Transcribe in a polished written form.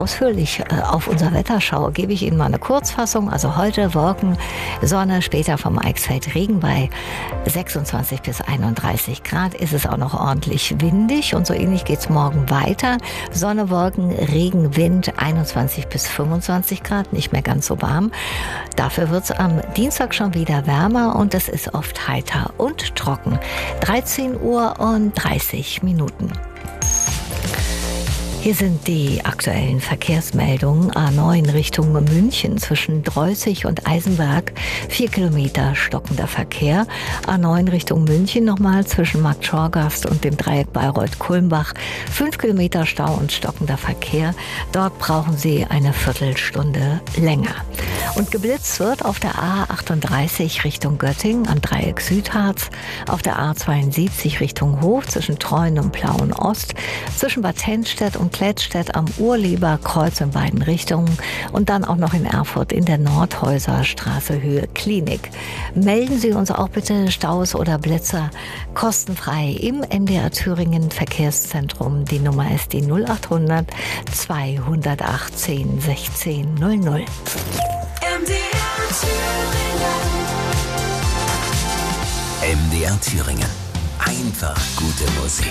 Ausführlich auf unser Wetter schaue, gebe ich Ihnen mal eine Kurzfassung. Also heute Wolken, Sonne, später vom Eichsfeld Regen bei 26 bis 31 Grad. Ist es auch noch ordentlich windig und so ähnlich geht es morgen weiter. Sonne, Wolken, Regen, Wind 21 bis 25 Grad, nicht mehr ganz so warm. Dafür wird es am Dienstag schon wieder wärmer und es ist oft heiter und trocken. 13 Uhr und 30 Minuten. Hier sind die aktuellen Verkehrsmeldungen. A9 Richtung München zwischen Dreußig und Eisenberg. 4 Kilometer stockender Verkehr. A9 Richtung München nochmal zwischen Markt Schorgast und dem Dreieck Bayreuth-Kulmbach. 5 Kilometer Stau und stockender Verkehr. Dort brauchen Sie eine Viertelstunde länger. Und geblitzt wird auf der A38 Richtung Göttingen am Dreieck Südharz. Auf der A72 Richtung Hof zwischen Treuen und Plauen-Ost. Zwischen Bad Tennstedt und Klettstedt am Urlieber Kreuz in beiden Richtungen und dann auch noch in Erfurt in der Nordhäuser Straße Höhe Klinik. Melden Sie uns auch bitte Staus oder Blitzer kostenfrei im MDR Thüringen Verkehrszentrum. Die Nummer ist die 0800 218 16 00. MDR Thüringen. MDR Thüringen. Einfach gute Musik.